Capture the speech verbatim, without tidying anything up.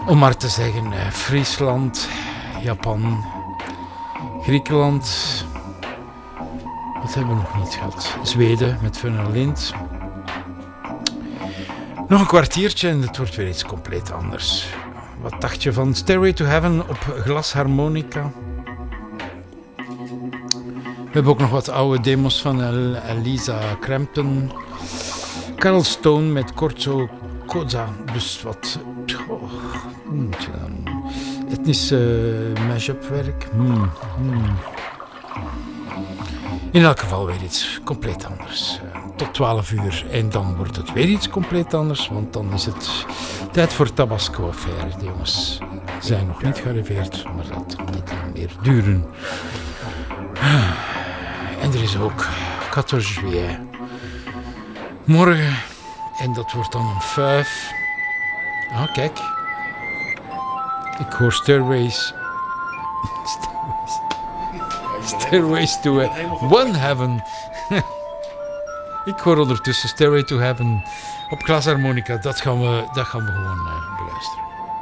Om maar te zeggen, uh, Friesland, Japan, Griekenland. Wat hebben we nog niet gehad? Zweden met Fun Lint. Nog een kwartiertje en het wordt weer iets compleet anders. Wat dacht je van Stairway to Heaven op glasharmonica? We hebben ook nog wat oude demos van El- Elisa Crampton. Carol Stone met Corso Cosa. Dus wat oh, etnische mashup werk. Hmm, hmm. In elk geval weer iets compleet anders. Tot twaalf uur en dan wordt het weer iets compleet anders, want dan is het tijd voor Tabasco Affair. De jongens zijn nog niet gearriveerd, maar dat kan niet lang meer duren. En er is ook veertien juillet. Morgen. En dat wordt dan een vijf. Ah, kijk. Ik hoor Stairways. Stairways. Stairways to One Heaven. Ik hoor ondertussen Stairway to Heaven op glasharmonica. Dat gaan we, dat gaan we gewoon uh, beluisteren.